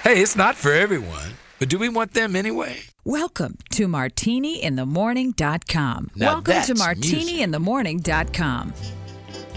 Hey, it's not for everyone, but do we want them anyway? Welcome to MartiniInTheMorning.com. Now Welcome to that's MartiniInTheMorning.com.